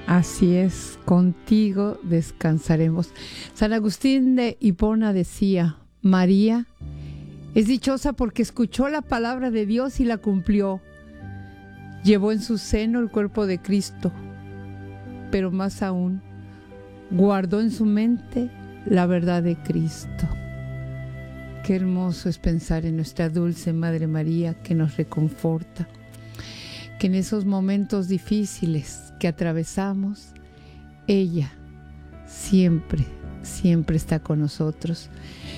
Así es, contigo descansaremos. San Agustín de Hipona decía, María es dichosa porque escuchó la palabra de Dios y la cumplió. Llevó en su seno el cuerpo de Cristo, pero más aún, guardó en su mente la verdad de Cristo. Qué hermoso es pensar en nuestra dulce Madre María que nos reconforta, que en esos momentos difíciles que atravesamos, ella siempre, siempre está con nosotros.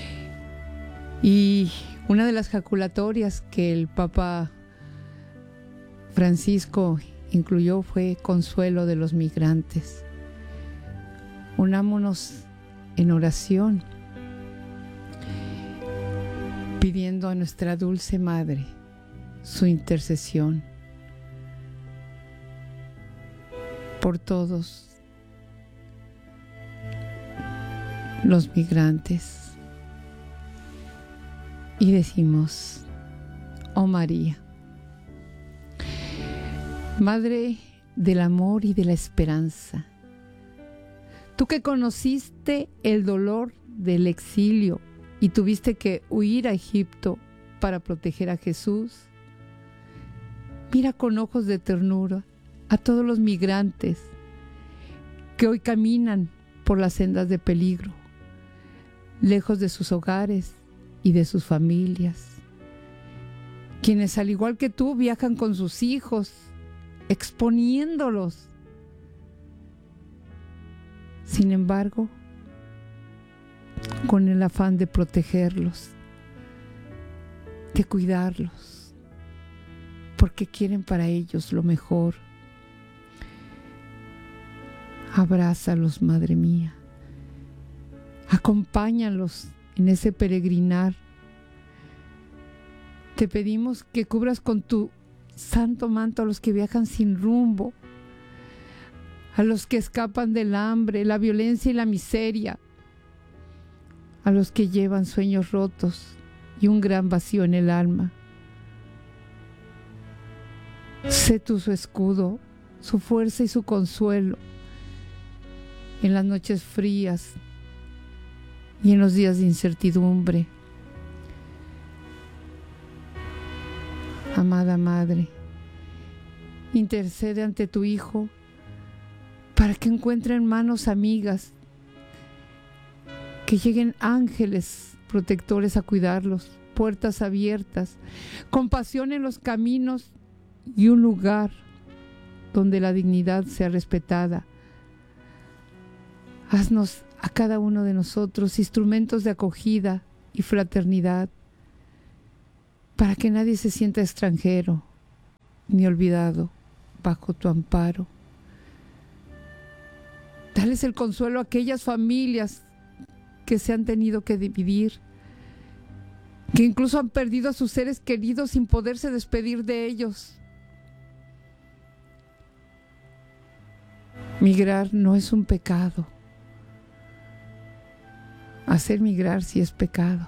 Y una de las jaculatorias que el Papa Francisco incluyó fue Consuelo de los Migrantes. Unámonos en oración, pidiendo a nuestra dulce Madre su intercesión por todos los migrantes. Y decimos, oh María, Madre del amor y de la esperanza, tú que conociste el dolor del exilio y tuviste que huir a Egipto para proteger a Jesús, mira con ojos de ternura a todos los migrantes que hoy caminan por las sendas de peligro, lejos de sus hogares y de sus familias, quienes al igual que tú viajan con sus hijos, exponiéndolos. Sin embargo, con el afán de protegerlos, de cuidarlos, porque quieren para ellos lo mejor. Abrázalos, Madre mía. Acompáñalos en ese peregrinar. Te pedimos que cubras con tu santo manto a los que viajan sin rumbo, a los que escapan del hambre, la violencia y la miseria, a los que llevan sueños rotos y un gran vacío en el alma. Sé tú su escudo, su fuerza y su consuelo en las noches frías y en los días de incertidumbre. Amada Madre, intercede ante tu Hijo para que encuentren manos amigas, que lleguen ángeles protectores a cuidarlos, puertas abiertas, compasión en los caminos y un lugar donde la dignidad sea respetada. Haznos a cada uno de nosotros instrumentos de acogida y fraternidad, para que nadie se sienta extranjero ni olvidado bajo tu amparo. Dales el consuelo a aquellas familias que se han tenido que dividir, que incluso han perdido a sus seres queridos sin poderse despedir de ellos. Migrar no es un pecado. Hacer migrar sí es pecado.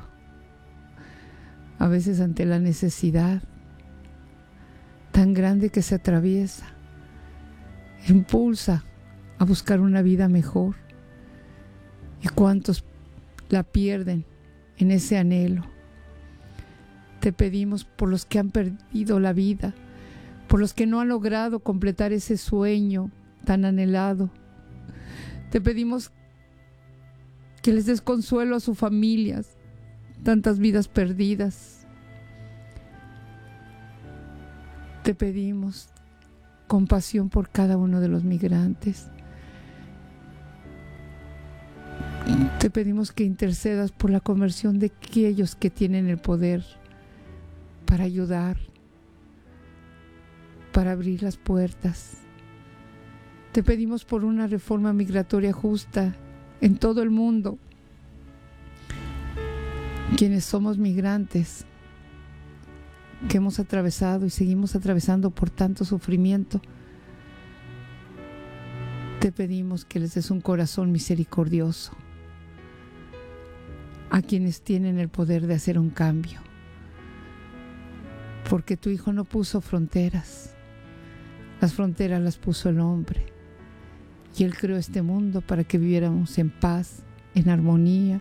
A veces ante la necesidad tan grande que se atraviesa, impulsa a buscar una vida mejor. ¿Y cuántos la pierden en ese anhelo? Te pedimos por los que han perdido la vida, por los que no han logrado completar ese sueño tan anhelado. Te pedimos que les des consuelo a sus familias, tantas vidas perdidas. Te pedimos compasión por cada uno de los migrantes. Te pedimos que intercedas por la conversión de aquellos que tienen el poder para ayudar, para abrir las puertas. Te pedimos por una reforma migratoria justa en todo el mundo. Quienes somos migrantes, que hemos atravesado y seguimos atravesando por tanto sufrimiento, te pedimos que les des un corazón misericordioso a quienes tienen el poder de hacer un cambio, porque tu Hijo no puso fronteras, las fronteras las puso el hombre. Y Él creó este mundo para que viviéramos en paz, en armonía.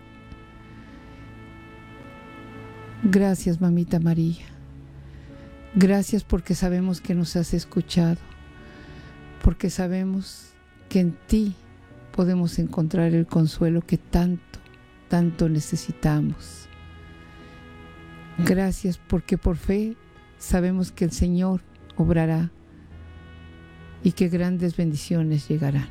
Gracias, Mamita María. Gracias porque sabemos que nos has escuchado, porque sabemos que en ti podemos encontrar el consuelo que tanto, tanto necesitamos. Gracias porque por fe sabemos que el Señor obrará y que grandes bendiciones llegarán.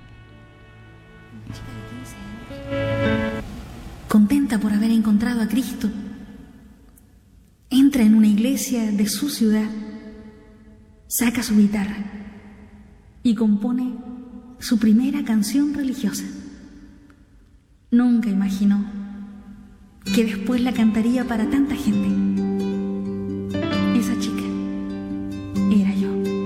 Contenta por haber encontrado a Cristo, entra en una iglesia de su ciudad, saca su guitarra y compone su primera canción religiosa. Nunca imaginó que después la cantaría para tanta gente. Esa chica